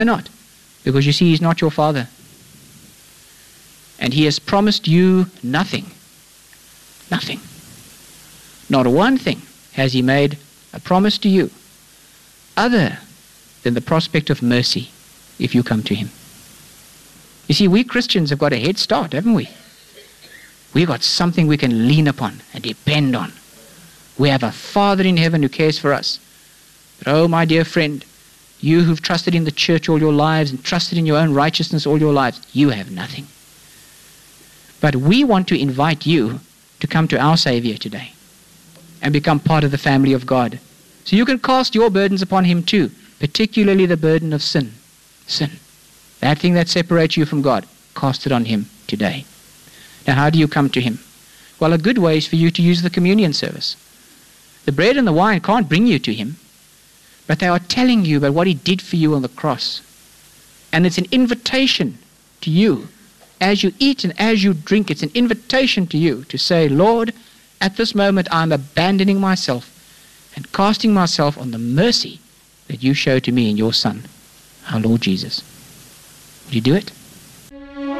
not? Because you see, he's not your father. And he has promised you nothing. Nothing. Not one thing has he made a promise to you other than the prospect of mercy if you come to him. You see, we Christians have got a head start, haven't we? We've got something we can lean upon and depend on. We have a Father in heaven who cares for us. But oh, my dear friend, you who've trusted in the church all your lives and trusted in your own righteousness all your lives, you have nothing. But we want to invite you to come to our Savior today and become part of the family of God. So you can cast your burdens upon him too, particularly the burden of sin. Sin. That thing that separates you from God, cast it on him today. Now, how do you come to him? Well, a good way is for you to use the communion service. The bread and the wine can't bring you to him, but they are telling you about what he did for you on the cross. And it's an invitation to you. As you eat and as you drink, it's an invitation to you to say, Lord, at this moment I'm abandoning myself and casting myself on the mercy that you show to me in your Son, our Lord Jesus. Will you do it?